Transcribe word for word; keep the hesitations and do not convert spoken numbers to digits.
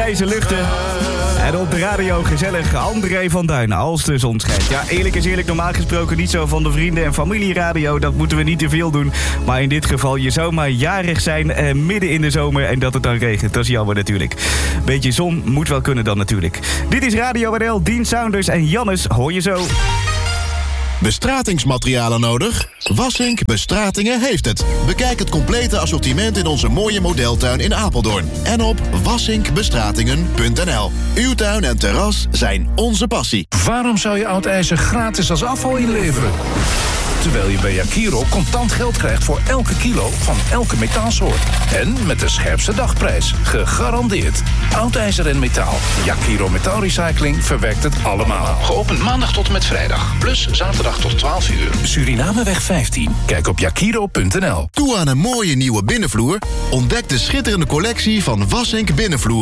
grijze luchten. En op de radio gezellig André van Duin als de zon schijnt. Ja, eerlijk is eerlijk, normaal gesproken niet zo van de vrienden- en familieradio. Dat moeten we niet te veel doen. Maar in dit geval, je zou maar jarig zijn eh, midden in de zomer en dat het dan regent. Dat is jammer natuurlijk. Beetje zon moet wel kunnen dan natuurlijk. Dit is Radio W L, Dean Saunders en Jannes hoor je zo. Bestratingsmaterialen nodig? Wassink Bestratingen heeft het. Bekijk het complete assortiment in onze mooie modeltuin in Apeldoorn. En op wassink bestratingen punt n l. Uw tuin en terras zijn onze passie. Waarom zou je oud ijzer gratis als afval inleveren? Terwijl je bij Yakiro contant geld krijgt voor elke kilo van elke metaalsoort. En met de scherpste dagprijs. Gegarandeerd. Oud ijzer en metaal. Yakiro Metaalrecycling verwerkt het allemaal. Geopend maandag tot en met vrijdag. Plus zaterdag tot twaalf uur. Surinameweg vijftien. Kijk op yakiro punt n l. Toe aan een mooie nieuwe binnenvloer? Ontdek de schitterende collectie van Wassink Binnenvloer.